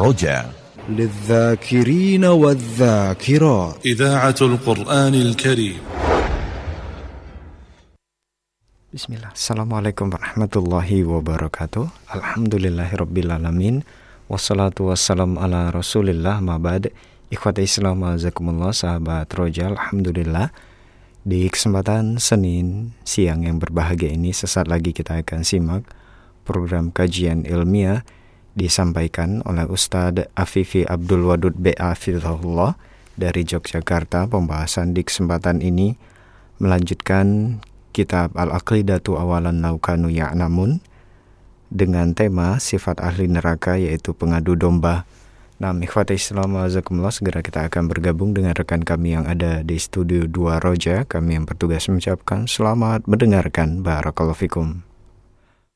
الرجاء للذاكرين والذاكرات إذاعة القرآن الكريم. Bismillah. Assalamualaikum warahmatullahi wabarakatuh. Alhamdulillahirrabbilalamin. Wassalatu wassalam ala rasulillah ma'bad. Ikhwati Islam azakumullah, sahabat Roja. Alhamdulillah, di kesempatan Senin siang yang berbahagia ini, sesaat lagi kita akan simak program kajian ilmiah disampaikan oleh Ustadz Afifi Abdul Wadud B.A. Fidhahullah dari Yogyakarta. Pembahasan di kesempatan ini melanjutkan kitab Al-Aqidatu Awalan Laukanu Ya'namun dengan tema sifat ahli neraka, yaitu pengadu domba. Nah, ikhwati Islam azakumullah, segera kita akan bergabung dengan rekan kami yang ada di studio 2 Roja. Kami yang bertugas mengucapkan selamat mendengarkan. Barakallahu fikum.